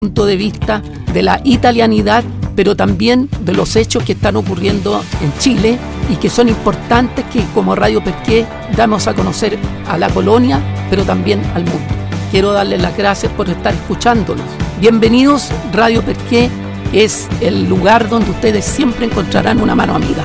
punto de vista de la italianidad, pero también de los hechos que están ocurriendo en Chile y que son importantes que como Radio Perqué damos a conocer a la colonia, pero también al mundo. Quiero darles las gracias por estar escuchándonos. Bienvenidos, Radio Perqué es el lugar donde ustedes siempre encontrarán una mano amiga.